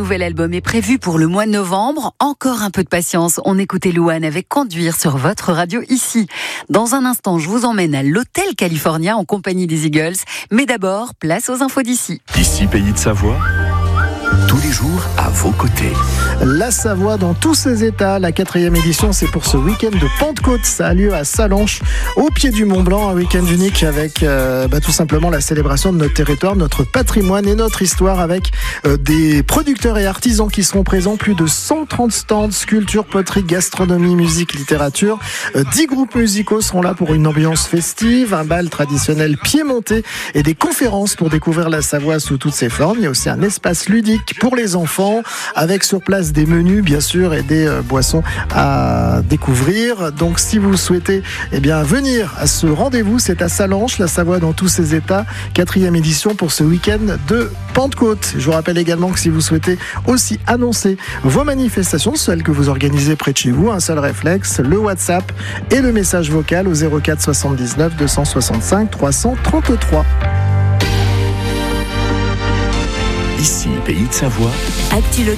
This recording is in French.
nouvel album est prévu pour le mois de novembre. Encore un peu de patience. On écoutait Louane avec Conduire sur votre radio ici. Dans un instant, je vous emmène à l'Hôtel California en compagnie des Eagles. Mais d'abord, place aux infos d'ici. Ici, Pays de Savoie, tous les jours à vos côtés. La Savoie dans tous ses états. La 4e édition, c'est pour ce week-end de Pentecôte. Ça a lieu à Sallanches, au pied du Mont Blanc. Un week-end unique avec tout simplement la célébration de notre territoire, notre patrimoine et notre histoire, avec des producteurs et artisans qui seront présents. Plus de 130 stands, sculpture, poterie, gastronomie, musique, littérature. 10 groupes musicaux seront là pour une ambiance festive, un bal traditionnel piémontais et des conférences pour découvrir la Savoie sous toutes ses formes. Il y a aussi un espace ludique pour les enfants, avec sur place des menus bien sûr et des boissons à découvrir. Donc si vous souhaitez venir à ce rendez-vous, c'est à Sallanches, la Savoie dans tous ses états, 4e édition pour ce week-end de Pentecôte. Je vous rappelle également que si vous souhaitez aussi annoncer vos manifestations, celles que vous organisez près de chez vous, un seul réflexe, le WhatsApp et le message vocal au 04 79 265 333. Ici, Pays de Savoie. Actu